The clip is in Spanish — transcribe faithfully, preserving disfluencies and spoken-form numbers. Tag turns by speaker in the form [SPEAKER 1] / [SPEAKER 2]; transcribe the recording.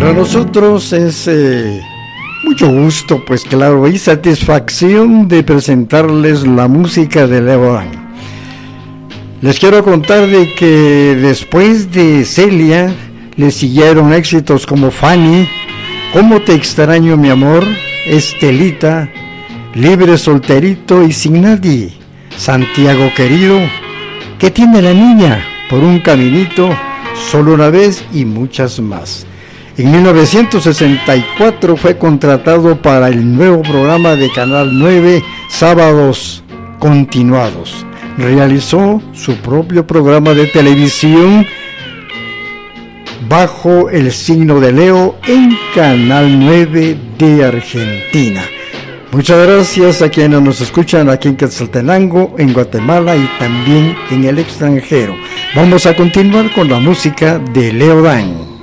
[SPEAKER 1] Para nosotros es eh, mucho gusto, pues claro, y satisfacción de presentarles la música de Leo Dan. Les quiero contar de que después de Celia le siguieron éxitos como Fanny, Cómo te extraño mi amor, Estelita, Libre solterito y sin nadie, Santiago querido, ¿qué tiene la niña? Por un caminito, Solo una vez y muchas más. En mil novecientos sesenta y cuatro fue contratado para el nuevo programa de Canal nueve, Sábados Continuados. Realizó su propio programa de televisión bajo el signo de Leo en Canal nueve de Argentina. Muchas gracias a quienes nos escuchan aquí en Quetzaltenango, en Guatemala y también en el extranjero. Vamos a continuar con la música de Leo Dan.